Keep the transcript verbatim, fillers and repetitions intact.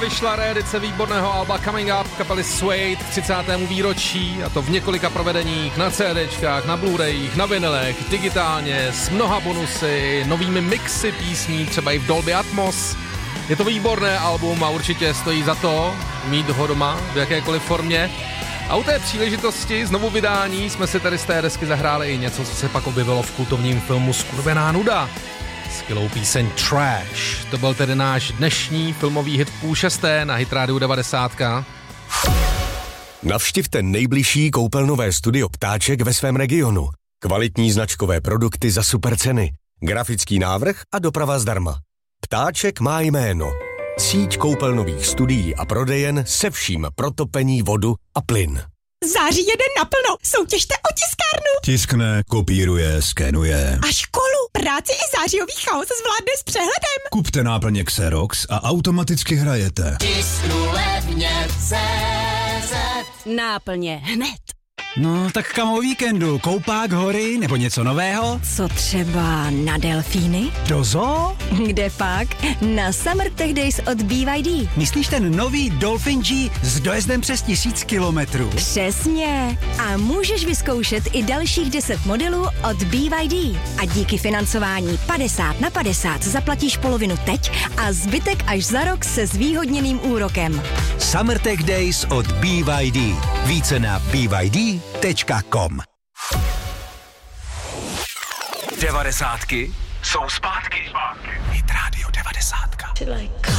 vyšla reedice výborného alba Coming Up kapely Suede k třicátému výročí, a to v několika provedeních, na CDčkách, na Blu-rayích, na vinylech, digitálně, s mnoha bonusy, novými mixy písní, třeba i v Dolby Atmos. Je to výborné album a určitě stojí za to mít ho doma v jakékoliv formě. A u té příležitosti znovu vydání jsme si tady z té desky zahráli i něco, co se pak objevilo v kultovním filmu Skurvená nuda. Skvělou píseň Trash. To byl tedy náš dnešní filmový hit v půl šesté na Hit Radio devadesát. Navštivte nejbližší koupelnové studio Ptáček ve svém regionu. Kvalitní značkové produkty za super ceny, grafický návrh a doprava zdarma. Ptáček má jméno. Síť koupelnových studií a prodejen se vším pro topení, vodu a plyn. Září jede naplno, soutěžte o tiskárnu. Tiskne, kopíruje, skenuje. A školu, práci i zářijový chaos zvládne s přehledem. Kupte náplně Xerox a automaticky hrajete. Tisknu levně cé zet. Náplně hned. No, tak kam o víkendu? Koupák, hory nebo něco nového? Co třeba na delfíny? Do zoo? Kde pak? Na Summer Tech Days od B Y D. Myslíš ten nový Dolphin G s dojezdem přes tisíc kilometrů? Přesně. A můžeš vyzkoušet i dalších deset modelů od B Y D. A díky financování padesát na padesát zaplatíš polovinu teď a zbytek až za rok se zvýhodněným úrokem. Summer Tech Days od B Y D. Více na b y d tečka com. Devadesátky jsou zpátky. Hit Radio devadesátka.